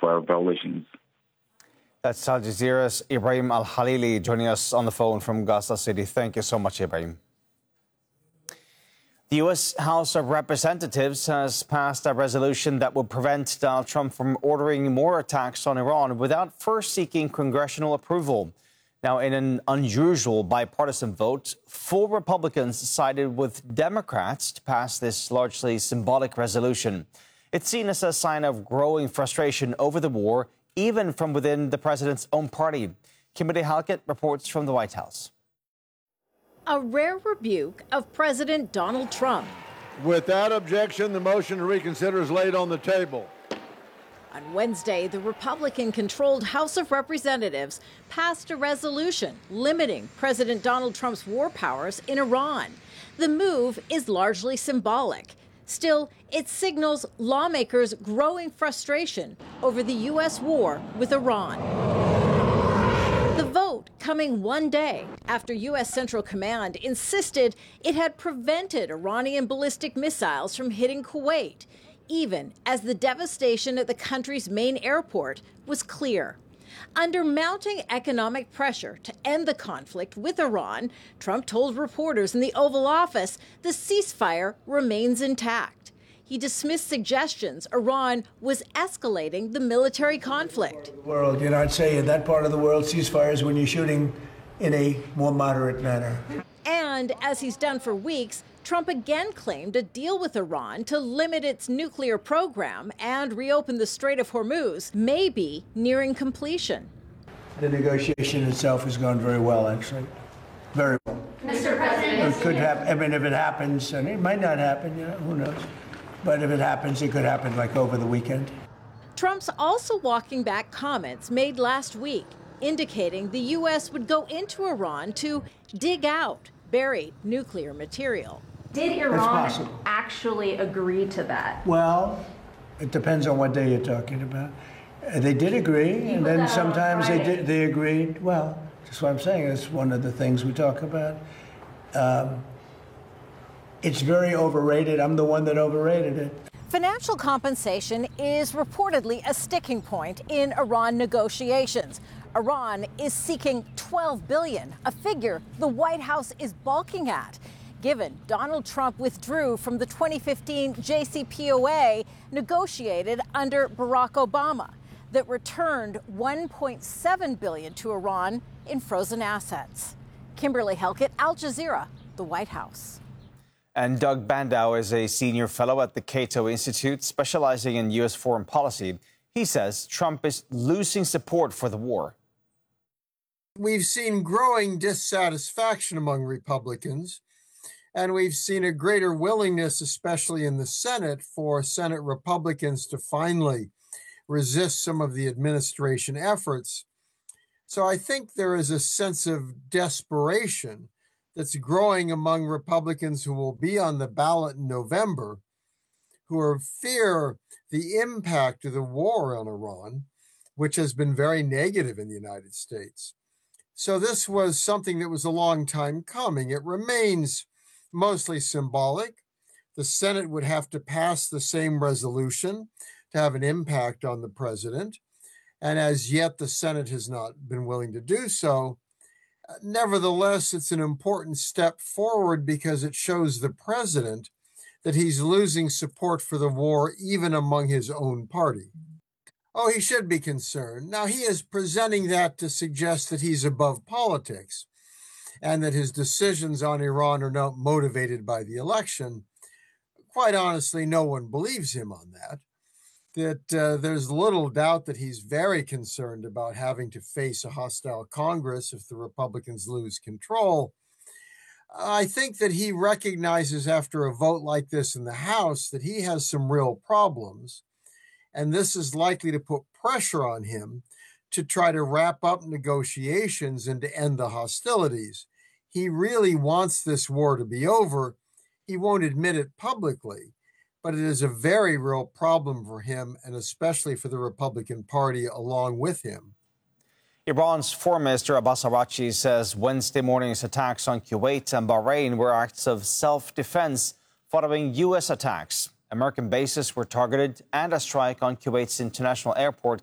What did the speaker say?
ceasefire violations. That's Al Jazeera's Ibrahim Al-Khalili joining us on the phone from Gaza City. Thank you so much, Ibrahim. The U.S. House of Representatives has passed a resolution that will prevent Donald Trump from ordering more attacks on Iran without first seeking congressional approval. Now, in an unusual bipartisan vote, 4 Republicans sided with Democrats to pass this largely symbolic resolution. It's seen as a sign of growing frustration over the war, even from within the president's own party. Kimberly Halkett reports from the White House. A rare rebuke of President Donald Trump. Without objection, the motion to reconsider is laid on the table. On Wednesday, the Republican-controlled House of Representatives passed a resolution limiting President Donald Trump's war powers in Iran. The move is largely symbolic. Still, it signals lawmakers' growing frustration over the U.S. war with Iran. The vote coming one day after U.S. Central Command insisted it had prevented Iranian ballistic missiles from hitting Kuwait, even as the devastation at the country's main airport was clear. Under mounting economic pressure to end the conflict with Iran, Trump told reporters in the Oval Office the ceasefire remains intact. He dismissed suggestions Iran was escalating the military conflict. I'd say in that part of the world, ceasefires when you're shooting in a more moderate manner. And as he's done for weeks, Trump again claimed a deal with Iran to limit its nuclear program and reopen the Strait of Hormuz may be nearing completion. The negotiation itself has gone very well, actually. Very well. Mr. President. It could happen. I mean, if it happens, and it might not happen, who knows? But if it happens, it could happen like over the weekend. Trump's also walking back comments made last week, indicating the U.S. would go into Iran to dig out buried nuclear material. Did Iran actually agree to that? Well, it depends on what day you're talking about. They did agree, and then sometimes they agreed. Well, that's what I'm saying. It's one of the things we talk about. It's very overrated. I'm the one that overrated it. Financial compensation is reportedly a sticking point in Iran negotiations. Iran is seeking $12 billion, a figure the White House is balking at, given Donald Trump withdrew from the 2015 JCPOA negotiated under Barack Obama that returned $1.7 billion to Iran in frozen assets. Kimberly Halkett, Al Jazeera, the White House. And Doug Bandow is a senior fellow at the Cato Institute, specializing in U.S. foreign policy. He says Trump is losing support for the war. We've seen growing dissatisfaction among Republicans, and we've seen a greater willingness, especially in the Senate, for Senate Republicans to finally resist some of the administration efforts. So I think there is a sense of desperation that's growing among Republicans who will be on the ballot in November, who fear the impact of the war on Iran, which has been very negative in the United States. So this was something that was a long time coming. It remains mostly symbolic. The Senate would have to pass the same resolution to have an impact on the president. And as yet, the Senate has not been willing to do so. Nevertheless, it's an important step forward because it shows the president that he's losing support for the war even among his own party. Oh, he should be concerned. Now, he is presenting that to suggest that he's above politics and that his decisions on Iran are not motivated by the election. Quite honestly, no one believes him on that. There's little doubt that he's very concerned about having to face a hostile Congress if the Republicans lose control. I think that he recognizes after a vote like this in the House that he has some real problems, and this is likely to put pressure on him to try to wrap up negotiations and to end the hostilities. He really wants this war to be over. He won't admit it publicly, but it is a very real problem for him and especially for the Republican Party along with him. Iran's Foreign Minister Abbas Araghchi says Wednesday morning's attacks on Kuwait and Bahrain were acts of self-defense following U.S. attacks. American bases were targeted and a strike on Kuwait's international airport